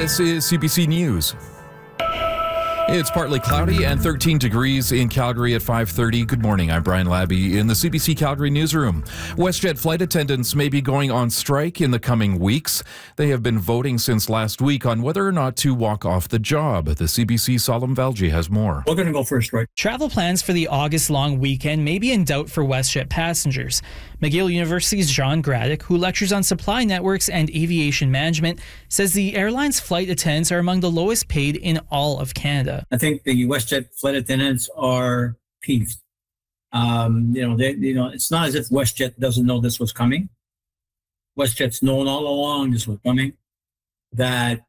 This is CBC News. It's partly cloudy and 13 degrees in Calgary at 5:30. Good morning. I'm Brian Labby in the CBC Calgary newsroom. WestJet flight attendants may be going on strike in the coming weeks. They have been voting since last week on whether or not to walk off the job. The CBC Salim Valji has more. We're going to go for a strike. Travel plans for the August-long weekend may be in doubt for WestJet passengers. McGill University's John Graddick, who lectures on supply networks and aviation management, says the airline's flight attendants are among the lowest paid in all of Canada. I think the WestJet flight attendants are peeved. It's not as if WestJet doesn't know this was coming. WestJet's known all along this was coming, that